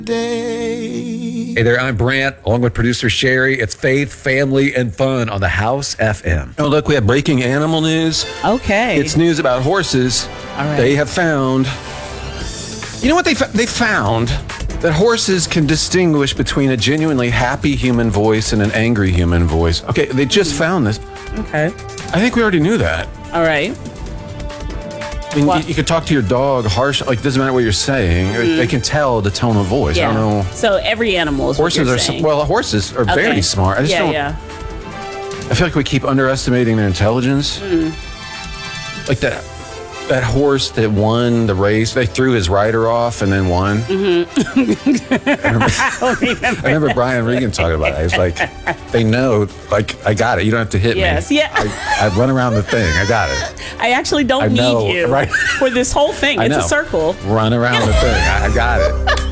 Hey there, I'm Brant, along with producer Sherry. It's Faith, Family, and Fun on the House FM. Oh, look, we have breaking animal news. Okay. It's news about horses. All right. They have found... You know what they found? That horses can distinguish between a genuinely happy human voice and an angry human voice. Okay, they just found this. Okay. I think we already knew that. All right. I mean, you could talk to your dog harsh, like, doesn't matter what you're saying. They can tell the tone of voice. Yeah. I don't know. So every animal is Horses what are, you're saying. horses are Okay. very smart. I just don't. Yeah. I feel like we keep underestimating their intelligence. Like that horse that won the race, they threw his rider off and then won. I remember Brian Regan talking about it. He's like, they know, like, I got it. You don't have to hit Yes, me. yeah. I run around the thing. I got it. I actually don't I know, need you right? for this whole thing. I It's know. a circle. Run around the thing. I got it.